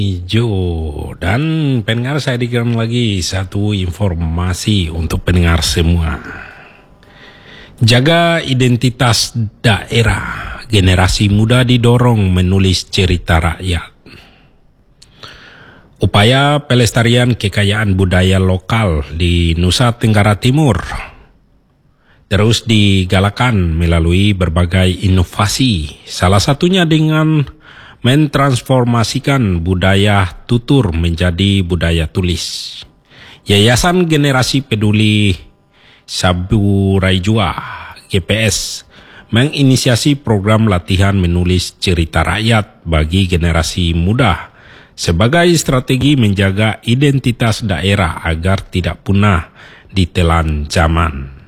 hijau. Dan pendengar, saya dikirim lagi satu informasi untuk pendengar semua. Jaga identitas daerah, generasi muda didorong menulis cerita rakyat. Upaya pelestarian kekayaan budaya lokal di Nusa Tenggara Timur terus digalakan melalui berbagai inovasi, salah satunya dengan mentransformasikan budaya tutur menjadi budaya tulis. Yayasan Generasi Peduli Sabu Raijua GPS menginisiasi program latihan menulis cerita rakyat bagi generasi muda sebagai strategi menjaga identitas daerah agar tidak punah ditelan zaman.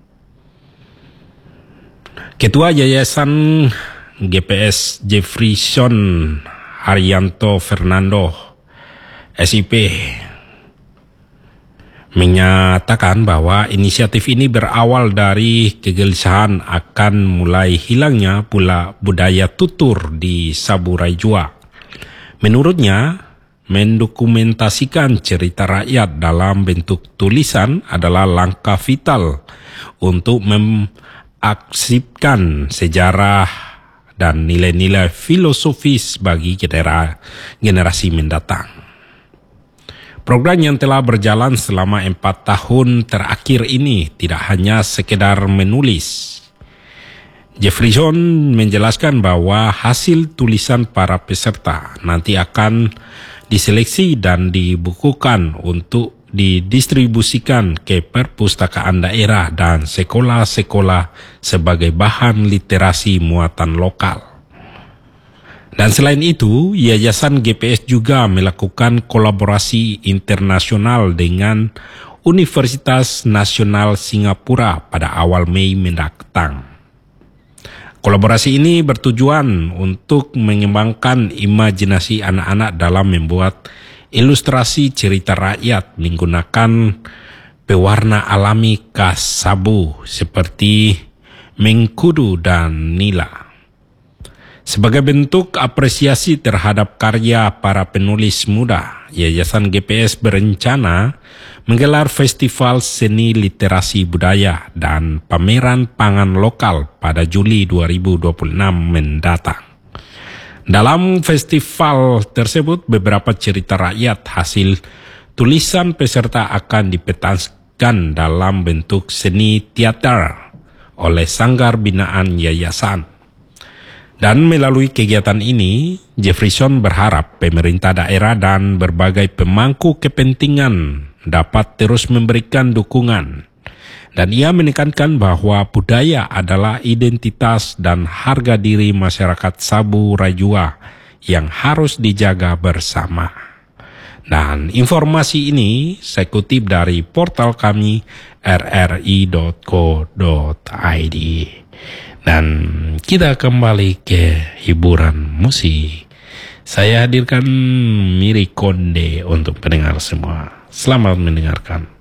Ketua Yayasan GPS Jefferson Haryanto Fernando SIP menyatakan bahwa inisiatif ini berawal dari kegelisahan akan mulai hilangnya pula budaya tutur di Sabu Raijua. Menurutnya, mendokumentasikan cerita rakyat dalam bentuk tulisan adalah langkah vital untuk mengaksipkan sejarah dan nilai-nilai filosofis bagi generasi mendatang. Program yang telah berjalan selama 4 tahun terakhir ini tidak hanya sekedar menulis. Jefferson menjelaskan bahwa hasil tulisan para peserta nanti akan diseleksi dan dibukukan untuk didistribusikan ke perpustakaan daerah dan sekolah-sekolah sebagai bahan literasi muatan lokal. Dan selain itu, Yayasan GPS juga melakukan kolaborasi internasional dengan Universitas Nasional Singapura pada awal Mei mendatang. Kolaborasi ini bertujuan untuk mengembangkan imajinasi anak-anak dalam membuat ilustrasi cerita rakyat menggunakan pewarna alami khas Sabu seperti mengkudu dan nila. Sebagai bentuk apresiasi terhadap karya para penulis muda, Yayasan GPS berencana menggelar festival seni literasi budaya dan pameran pangan lokal pada Juli 2026 mendatang. Dalam festival tersebut, beberapa cerita rakyat hasil tulisan peserta akan dipentaskan dalam bentuk seni teater oleh Sanggar Binaan Yayasan. Dan melalui kegiatan ini, Jefferson berharap pemerintah daerah dan berbagai pemangku kepentingan dapat terus memberikan dukungan. Dan ia menekankan bahwa budaya adalah identitas dan harga diri masyarakat Sabu Raijua yang harus dijaga bersama. Dan informasi ini saya kutip dari portal kami rri.co.id. Dan kita kembali ke hiburan musik. Saya hadirkan Miri Konde untuk pendengar semua. Selamat mendengarkan.